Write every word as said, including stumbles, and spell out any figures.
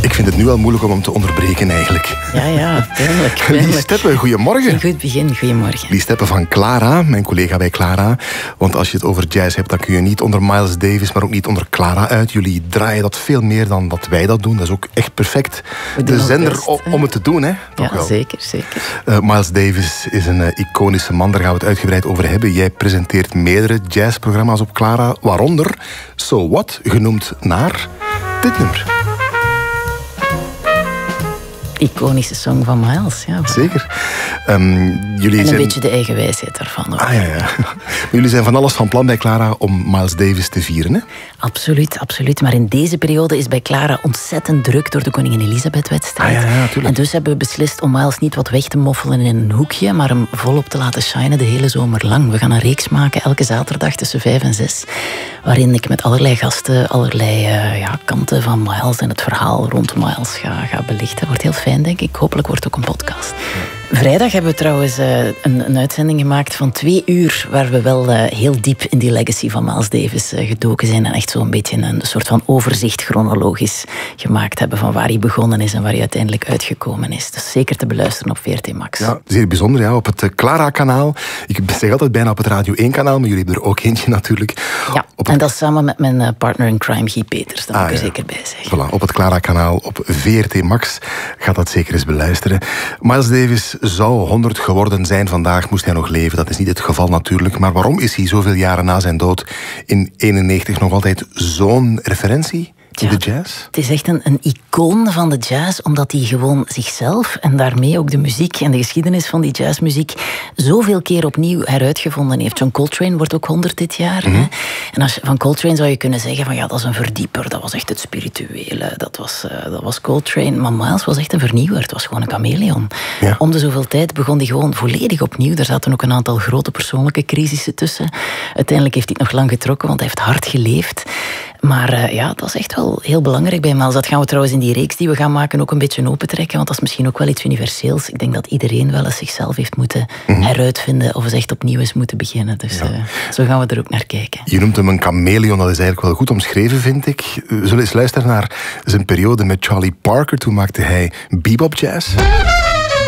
Ik vind het nu al moeilijk om hem te onderbreken eigenlijk. Ja, ja, pijnlijk. Lies Steppe, goedemorgen. Een goed begin, goedemorgen. Lies Steppe van Clara, mijn collega bij Clara. Want als je het over jazz hebt, dan kun je niet onder Miles Davis, maar ook niet onder Clara uit. Jullie draaien dat veel meer dan dat wij dat doen. Dat is ook echt perfect. De zender best, om, om het te doen, hè? Toch ja, wel. zeker, zeker. Uh, Miles Davis is een uh, iconische man, daar gaan we het uitgebreid over hebben. Jij presenteert meerdere jazzprogramma's op Clara, waaronder So What, genoemd naar dit nummer. Iconische song van Miles, ja. Zeker. Um, jullie en een zijn... beetje de eigen wijsheid daarvan ook. Ah, ja, ja. Jullie zijn van alles van plan bij Clara om Miles Davis te vieren, hè? Absoluut, absoluut. Maar in deze periode is bij Clara ontzettend druk door de Koningin Elisabeth-wedstrijd. Ah, ja, ja, natuurlijk. En dus hebben we beslist om Miles niet wat weg te moffelen in een hoekje, maar hem volop te laten shinen de hele zomer lang. We gaan een reeks maken, elke zaterdag tussen vijf en zes, waarin ik met allerlei gasten allerlei uh, ja, kanten van Miles en het verhaal rond Miles ga, ga belichten. Wordt heel fijn, denk ik. Hopelijk wordt het ook een podcast. Vrijdag hebben we trouwens uh, een, een uitzending gemaakt van twee uur, waar we wel uh, heel diep in die legacy van Miles Davis uh, gedoken zijn en echt zo'n beetje een, een soort van overzicht chronologisch gemaakt hebben van waar hij begonnen is en waar hij uiteindelijk uitgekomen is. Dus zeker te beluisteren op V R T Max. Ja, zeer bijzonder, ja. Op het uh, Clara-kanaal. Ik zeg altijd bijna op het Radio één-kanaal, maar jullie hebben er ook eentje natuurlijk. Ja, op het... en dat is samen met mijn uh, partner in crime, Guy Peters. Dat ah, moet ik er ja. zeker bij zeggen. Voilà, op het Clara-kanaal op V R T Max. Gaat dat zeker eens beluisteren. Miles Davis zou honderd geworden zijn vandaag, moest hij nog leven. Dat is niet het geval natuurlijk. Maar waarom is hij zoveel jaren na zijn dood in eenennegentig nog altijd zo'n referentie in ja, de jazz? Het is echt een, een icoon van de jazz, omdat hij gewoon zichzelf en daarmee ook de muziek en de geschiedenis van die jazzmuziek zoveel keer opnieuw heruitgevonden heeft. John Coltrane wordt ook honderd dit jaar. Mm-hmm. Hè? En als je, van Coltrane zou je kunnen zeggen van ja, dat is een verdieper, dat was echt het spirituele, dat was, uh, dat was Coltrane. Maar Miles was echt een vernieuwer, het was gewoon een chameleon. Ja. Om de zoveel tijd begon hij gewoon volledig opnieuw. Er zaten ook een aantal grote persoonlijke crisissen tussen. Uiteindelijk heeft hij het nog lang getrokken, want hij heeft hard geleefd. Maar uh, ja, dat is echt wel heel belangrijk bij Miles. Dat gaan we trouwens in die reeks die we gaan maken ook een beetje opentrekken, want dat is misschien ook wel iets universeels. Ik denk dat iedereen wel eens zichzelf heeft moeten mm-hmm. heruitvinden of eens echt opnieuw eens moeten beginnen. Dus ja. uh, zo gaan we er ook naar kijken. Je noemt hem een chameleon, dat is eigenlijk wel goed omschreven, vind ik. We zullen eens luisteren naar zijn periode met Charlie Parker. Toen maakte hij bebop jazz.